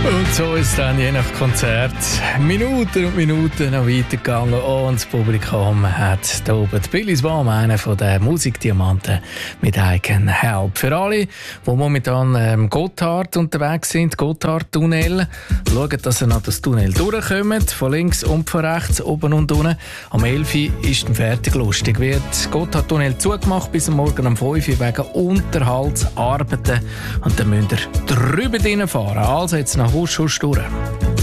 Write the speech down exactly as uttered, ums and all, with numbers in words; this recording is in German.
Und so ist dann je nach Konzert Minuten und Minuten noch weitergegangen und das Publikum hat hier oben Billy Swan, einer von den Musikdiamanten mit I Can Help. Für alle, die momentan im Gotthard unterwegs sind, Gotthard-Tunnel, schauen, dass ihr noch das Tunnel durchkommt, von links und von rechts, oben und unten. Am elf Uhr ist dann fertig lustig. Wird das Gotthard-Tunnel zugemacht bis am Morgen um fünf Uhr wegen Unterhaltsarbeiten und dann müsst ihr drüber fahren. Also jetzt nach Husch, Husch durch.